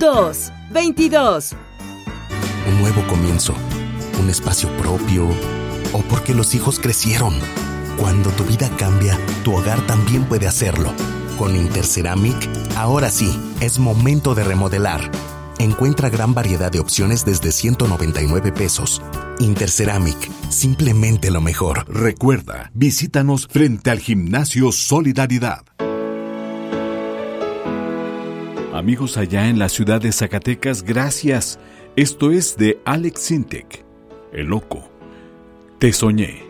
22. Un nuevo comienzo, un espacio propio, o porque los hijos crecieron. Cuando tu vida cambia, tu hogar también puede hacerlo. Con Interceramic, ahora sí, es momento de remodelar. Encuentra gran variedad de opciones desde 199 pesos. Interceramic, simplemente lo mejor. Recuerda, visítanos frente al Gimnasio Solidaridad. Amigos allá en la ciudad de Zacatecas, gracias. Esto es de Alex Sintek, El Loco. Te soñé.